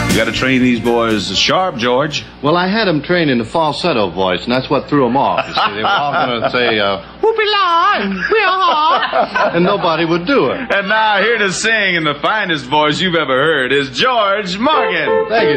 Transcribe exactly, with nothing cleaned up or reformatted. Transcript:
You got to train these boys sharp, George. Well, I had them trained in the falsetto voice, and that's what threw them off. You see, they were all going to say, uh, whoopee-la, and whee-ha, and nobody would do it. And now, here to sing in the finest voice you've ever heard is George Morgan. Thank you.